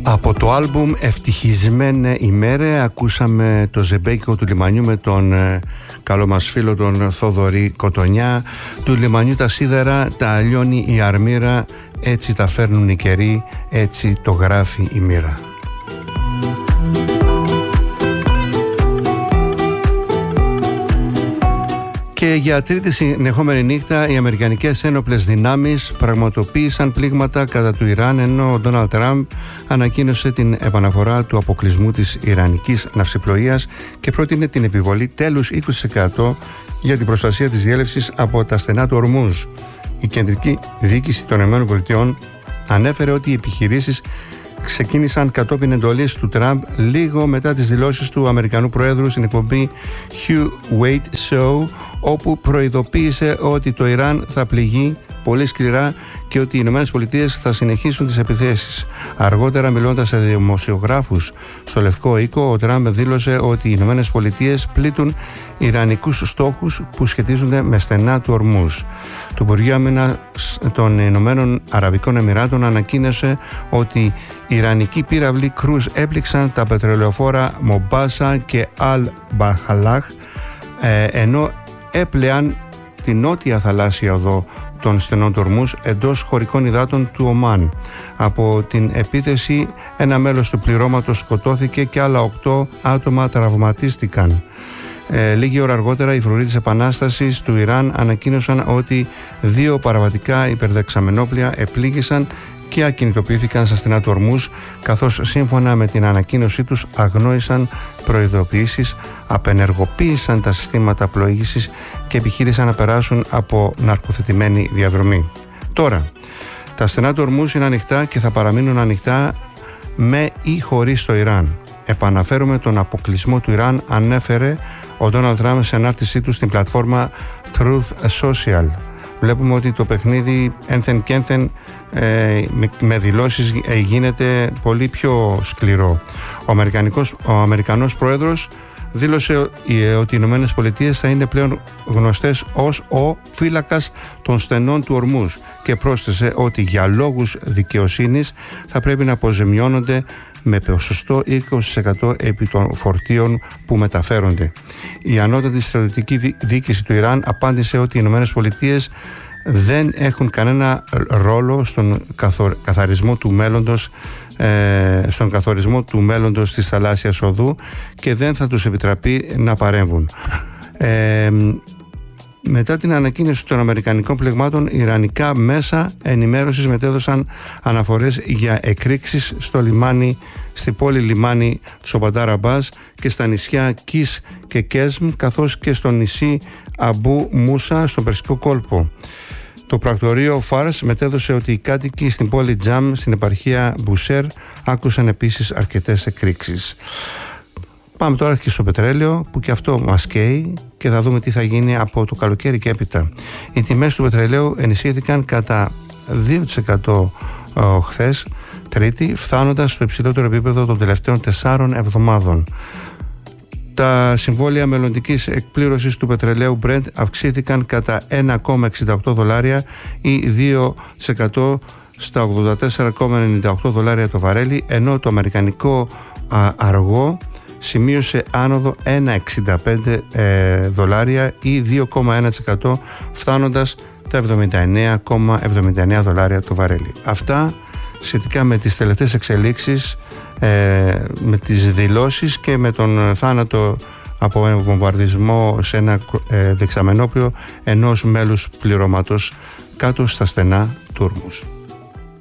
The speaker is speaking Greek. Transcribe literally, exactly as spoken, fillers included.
Από το άλμπουμ «Ευτυχισμένε ημέρε» ακούσαμε το ζεμπέκικο του λιμανιού με τον ε, καλό μας φίλο τον Θοδωρή Κοτονιά. Του λιμανιού τα σίδερα, τα λιώνει η αρμύρα, έτσι τα φέρνουν οι καιροί, έτσι το γράφει η μοίρα. Και για τρίτη συνεχόμενη νύχτα οι αμερικανικές ένοπλες δυνάμεις πραγματοποίησαν πλήγματα κατά του Ιράν, ενώ ο Ντόναλντ Τραμπ ανακοίνωσε την επαναφορά του αποκλεισμού της ιρανικής ναυσιπλοείας και πρότεινε την επιβολή τέλους είκοσι τοις εκατό για την προστασία της διέλευσης από τα στενά του Ορμούζ. Η κεντρική διοίκηση των ΗΠΑ ανέφερε ότι οι επιχειρήσεις ξεκίνησαν κατόπιν εντολής του Τραμπ λίγο μετά τις δηλώσεις του Αμερικανού Προέδρου στην εκπομπή Hugh Wait Show, όπου προειδοποίησε ότι το Ιράν θα πληγεί πολύ σκληρά και ότι οι Ηνωμένες Πολιτείες θα συνεχίσουν τις επιθέσεις. Αργότερα, μιλώντας σε δημοσιογράφους στο Λευκό Οίκο, ο Τραμπ δήλωσε ότι οι Ηνωμένες Πολιτείες πλήττουν ιρανικούς στόχους που σχετίζονται με στενά του Ορμούζ. Το Υπουργείο Άμυνας των Ηνωμένων Αραβικών Εμιράτων ανακοίνωσε ότι οι ιρανικοί πύραυλοι κρούζ έπληξαν τα πετρελαιοφόρα Μομπάσα και Αλ Μπαχαλάχ, ε, ενώ έπλεαν τη νότια θαλάσσια οδό των στενών του Ορμούζ εντός χωρικών υδάτων του Ομάν. Από την επίθεση ένα μέλος του πληρώματος σκοτώθηκε και άλλα οκτώ άτομα τραυματίστηκαν. Ε, λίγη ώρα αργότερα οι φρουροί της Επανάστασης του Ιράν ανακοίνωσαν ότι δύο παραβατικά υπερδεξαμενόπλια επλήγησαν και ακινητοποιήθηκαν στα στενά του Ορμούζ, καθώς σύμφωνα με την ανακοίνωσή τους αγνόησαν προειδοποιήσεις, απενεργοποίησαν τα συστήματα πλοήγησης και επιχείρησαν να περάσουν από ναρκοθετημένη διαδρομή. Τώρα, τα στενά του Ορμούζ είναι ανοιχτά και θα παραμείνουν ανοιχτά με ή χωρίς το Ιράν. Επαναφέρουμε τον αποκλεισμό του Ιράν, ανέφερε ο Ντόναλντ Τραμπ σε ανάρτησή του στην πλατφόρμα Truth Social. Βλέπουμε ότι το παιχνίδι ένθεν και ένθεν ε, με, με δηλώσεις ε, γίνεται πολύ πιο σκληρό. Ο, Αμερικανικός, ο Αμερικανός Πρόεδρος δήλωσε ότι οι Ηνωμένες Πολιτείες θα είναι πλέον γνωστές ως ο φύλακας των στενών του Ορμούζ και πρόσθεσε ότι για λόγους δικαιοσύνης θα πρέπει να αποζημιώνονται με ποσοστό είκοσι τοις εκατό επί των φορτίων που μεταφέρονται. Η ανώτατη στρατιωτική διοίκηση του Ιράν απάντησε ότι οι Ηνωμένες Πολιτείες δεν έχουν κανένα ρόλο στον καθαρισμό του μέλλοντος, ε, στον καθορισμό του μέλλοντος της θαλάσσιας οδού και δεν θα τους επιτραπεί να παρέμβουν. Ε, Μετά την ανακοίνωση των αμερικανικών πλεγμάτων, ιρανικά μέσα ενημέρωσης μετέδωσαν αναφορές για εκρήξεις στο λιμάνι, στη πόλη λιμάνι του Μπαντάρ Αμπάς και στα νησιά Κις και Κέσμ, καθώς και στο νησί Αμπού Μούσα στον Περσικό κόλπο. Το πρακτορείο Φάρς μετέδωσε ότι οι κάτοικοι στην πόλη Τζαμ στην επαρχία Μπουσέρ άκουσαν επίσης αρκετές εκρήξεις. Πάμε τώρα και στο πετρέλαιο, που και αυτό μας καίει και θα δούμε τι θα γίνει από το καλοκαίρι και έπειτα. Οι τιμές του πετρελαίου ενισχύθηκαν κατά δύο τοις εκατό χθες, Τρίτη, φτάνοντας στο υψηλότερο επίπεδο των τελευταίων τεσσάρων εβδομάδων. Τα συμβόλαια μελλοντικής εκπλήρωσης του πετρελαίου Brent αυξήθηκαν κατά ένα κόμμα εξήντα οκτώ δολάρια ή δύο τοις εκατό στα ογδόντα τέσσερα κόμμα ενενήντα οκτώ δολάρια το βαρέλι, ενώ το αμερικανικό α, αργό σημείωσε άνοδο ένα κόμμα εξήντα πέντε ε, δολάρια ή δύο κόμμα ένα τοις εκατό, φτάνοντας τα εβδομήντα εννέα κόμμα εβδομήντα εννέα δολάρια το βαρέλι. Αυτά σχετικά με τις τελευταίες εξελίξεις, ε, με τις δηλώσεις και με τον θάνατο από βομβαρδισμό σε ένα ε, δεξαμενόπλιο ενός μέλους πληρώματος κάτω στα στενά του Ορμούζ.